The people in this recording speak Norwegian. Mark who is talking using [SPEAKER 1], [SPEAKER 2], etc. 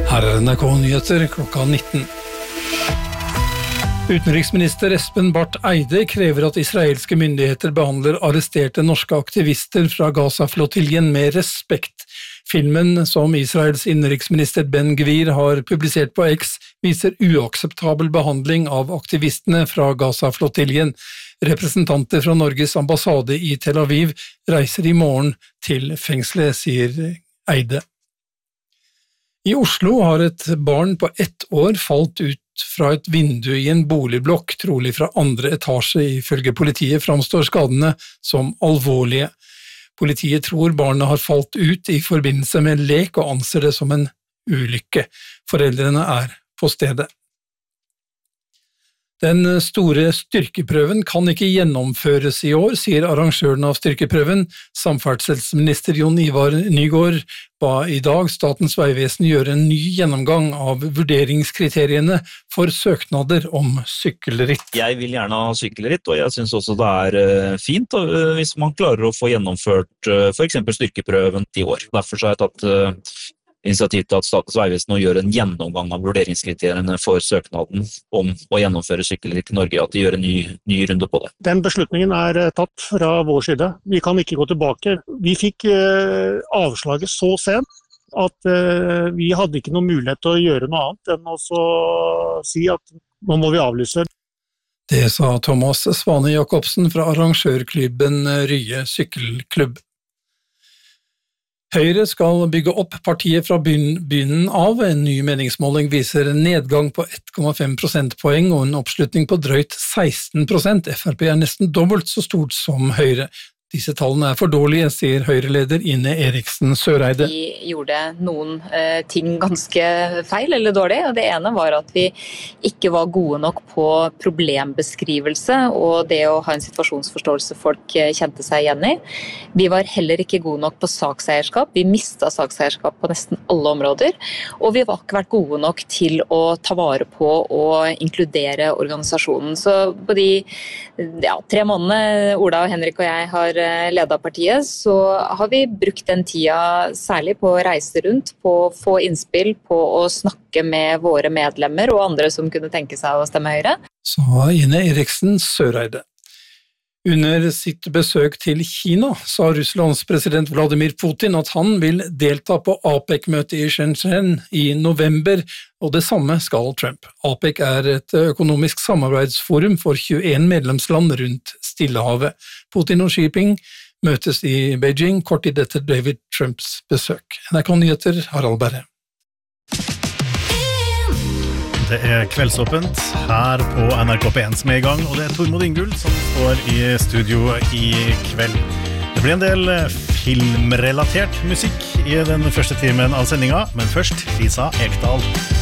[SPEAKER 1] Her NRK Nyheter klokka 19. Utenriksminister Espen Barth Eide krever at israelske myndigheter behandler arresterte norske aktivister fra Gaza-flottiljen med respekt. Filmen som Israels innenriksminister Ben Gvir har publisert på X viser uakseptabel behandling av aktivistene fra Gaza-flottiljen. Representanter fra Norges ambassade i Tel Aviv reiser i morgen til fengselet, sier Eide. I Oslo har et barn på 1 år falt ut fra et vindu i en boligblokk, trolig fra 2. etasje. Ifølge politiet framstår skadene som alvorlige. Politiet tror barnet har falt ut i forbindelse med lek og anser det som en ulykke. Foreldrene er på stedet. Den store styrkeprøven kan ikke gjennomføres i år, sier arrangøren av styrkeprøven. Samferdselsminister Jon Ivar Nygård ba i dag Statens vegvesen gjøre en ny gjennomgang av vurderingskriteriene for søknader om sykkelritt.
[SPEAKER 2] Jeg vil gjerne ha sykkelritt, og jeg synes også det er fint hvis man klarer å få gjennomført for eksempel styrkeprøven i år. Derfor så har jeg tatt initiativ til at Statens vegvesen nå gjør en gjennomgang av vurderingskriteriene for søknaden om å gjennomføre sykkelritt i Norge, at de gjør en ny runde på det.
[SPEAKER 3] Den beslutningen er tatt fra vår side. Vi kan ikke gå tilbake. Vi fikk avslaget så sent at vi hadde ikke noen mulighet til å gjøre noe annet enn å si at nå må vi avlyse.
[SPEAKER 1] Det sa Thomas Svane Jacobsen fra arrangørklubben Rye Sykkelklubb. Høyre skal bygge opp partiet fra begynnelsen av. En ny meningsmåling viser en nedgang på 1,5 prosentpoeng og en oppslutning på drøyt 16%. Frp er nesten dobbelt så stort som Høyre. Disse tallene er for dårlige, sier Høyre-leder Ine Eriksen Søreide.
[SPEAKER 4] Vi gjorde noen ting ganske feil eller dårlig, og det ene var at vi ikke var gode nok på problembeskrivelse og det å ha en situasjonsforståelse folk kjente seg igjen i. Vi var heller ikke gode nok på sakseierskap. Vi mistet sakseierskap på nesten alle områder, og vi har ikke vært gode nok til å ta vare på og inkludere organisasjonen. Så på de 3 månedene Ola og Henrik og jeg har ledet partiet, så har vi brukt den tida særlig på å reise rundt, på å få innspill, på å snakke med våre medlemmer og andre som kunne tenke seg å stemme Høyre.
[SPEAKER 1] Sa Ine Eriksen Søreide. Under sitt besøk til Kina sa Russlands president Vladimir Putin at han vil delta på APEC-møtet i Shenzhen i november, og det samme skal Trump. APEC er et økonomisk samarbeidsforum for 21 medlemsland rundt Stillehavet. Putin og Xi Jinping møtes i Beijing kort tid etter David Trumps besøk. NRK Nyheter, Harald Berre.
[SPEAKER 5] Det er kveldsåpent her på NRK P1 som er i gang, og det er Tormod Ingull som står i studio i kveld. Det blir en del filmrelatert musikk i den første timen av sendinga, men først Lisa Ekdal.